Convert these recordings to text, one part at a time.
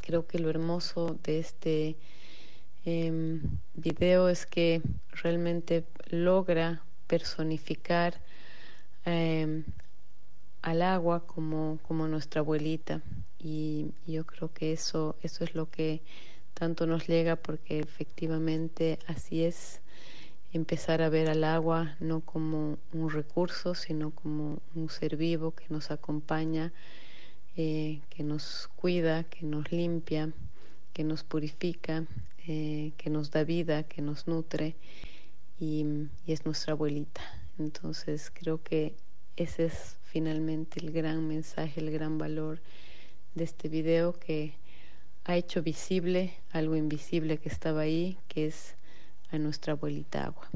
creo que lo hermoso de este video es que realmente logra personificar al agua como nuestra abuelita, y yo creo que eso es lo que tanto nos llega, porque efectivamente así es, empezar a ver al agua no como un recurso, sino como un ser vivo que nos acompaña, que nos cuida, que nos limpia, que nos purifica, que nos da vida, que nos nutre, y es nuestra abuelita. Entonces creo que ese es finalmente el gran mensaje, el gran valor de este video, que ha hecho visible algo invisible que estaba ahí, que es a nuestra abuelita agua.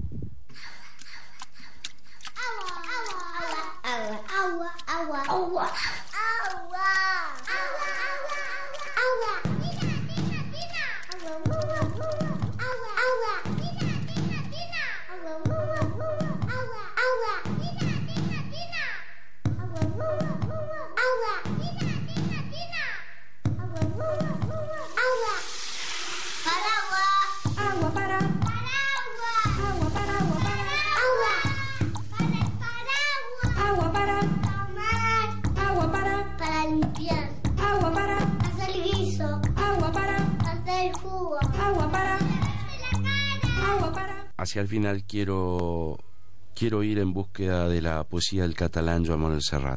Agua, agua, agua, agua, agua, agua, agua, tina, tina, agua, agua, agua, tina, tina, agua, agua, agua, tina, tina, agua, agua, tina, tina, agua, agua, paraguas, agua para, agua para, agua para tomar, agua para limpiar, agua para hacer guiso, agua para hacer jugo, agua para agua para. Hacia el final quiero ir en búsqueda de la poesía del catalán Joan Manuel Serrat.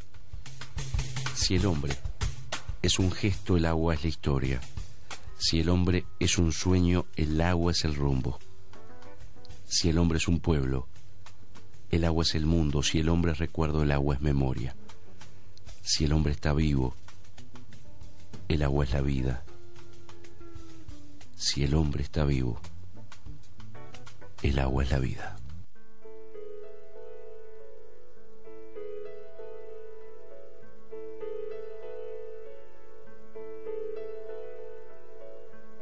Si el hombre es un gesto, el agua es la historia. Si el hombre es un sueño, el agua es el rumbo. Si el hombre es un pueblo, el agua es el mundo. Si el hombre es recuerdo, el agua es memoria. Si el hombre está vivo, el agua es la vida. Si el hombre está vivo, el agua es la vida.